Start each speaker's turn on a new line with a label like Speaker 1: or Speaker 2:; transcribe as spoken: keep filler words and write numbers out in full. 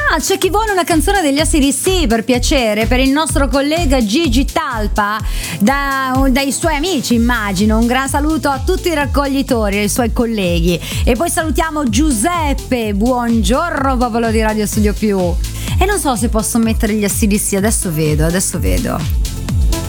Speaker 1: Ah, c'è chi vuole una canzone degli A C D C, per piacere, per il nostro collega Gigi Talpa, da, dai suoi amici immagino. Un gran saluto a tutti i raccoglitori e ai suoi colleghi. E poi salutiamo Giuseppe, buongiorno popolo di Radio Studio Più. E non so se posso mettere gli A C D C, adesso vedo, adesso vedo.